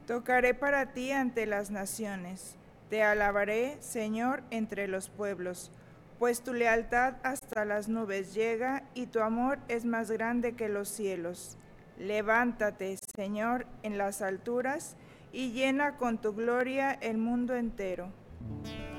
Tocaré para ti ante las naciones. Te alabaré, Señor, entre los pueblos, pues tu lealtad hasta las nubes llega y tu amor es más grande que los cielos. Levántate, Señor, en las alturas y llena con tu gloria el mundo entero.